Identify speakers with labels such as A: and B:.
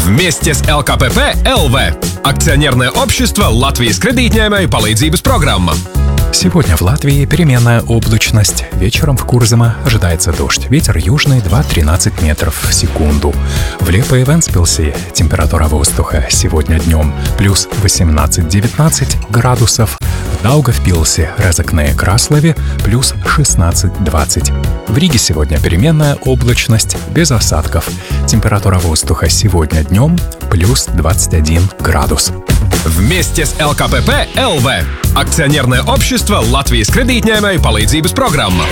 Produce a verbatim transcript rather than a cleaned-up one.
A: Вместе с эл ка пэ пэ эл вэ. Акционерное общество Латвijas кредитņēmēju palīdzības программа.
B: Сегодня в Латвии переменная облачность. Вечером в Курзаме ожидается дождь. Ветер южный два-тринадцать метров в секунду. В Лепе и Вентспилсе температура воздуха сегодня днем плюс восемнадцать-девятнадцать градусов. В Даугавпилсе, Резекне и Краслове плюс шестнадцать-двадцать. В Риге сегодня переменная облачность без осадков. Температура воздуха сегодня днем плюс двадцать один градус.
A: Вместе с эл ка пэ пэ эл вэ. Акционерное общество Латвijas кредитņēmēju palīdzības программа.